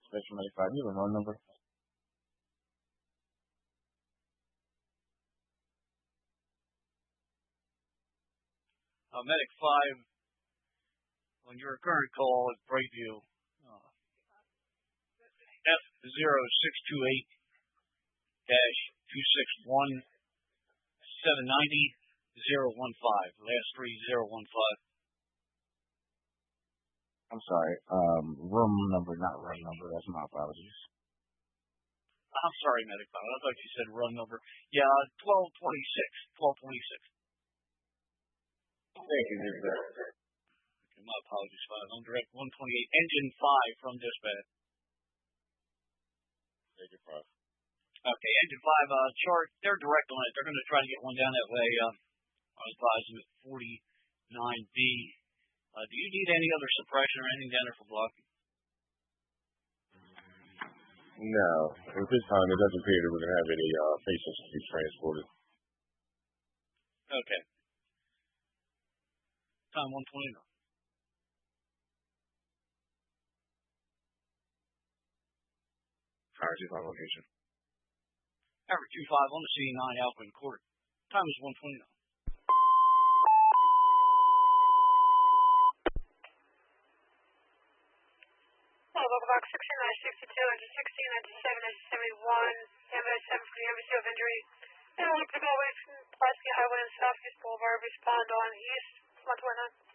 Special Medic 5, you have a run number? Medic 5, on your current call at Brightview, F0628-261-790-015, last 3015. I'm sorry, room number, not run number. That's my apologies. I'm sorry, Medic 5. I thought you said run number. Yeah, 1226. Thank you, dispatch. Okay, my apologies, 5. I'm direct 128, engine 5 from dispatch. Thank you, 5. Okay, engine 5, chart, they're direct on it. They're going to try to get one down that way. I was advising at 49B. Do you need any other suppression or anything down there for blocking? No. At this time, it doesn't appear that we're going to have any patients to be transported. Okay. Time 129. Fire 25 location. Average 25 on the scene, 9 Alpha and Court. Time is 129. Local box 6962, engine 16, engine 7, engine 71, ambulance 7 for the embassy of injury. And we're looking to go away from Pulaski Highway and Southeast Boulevard, respond on east 129.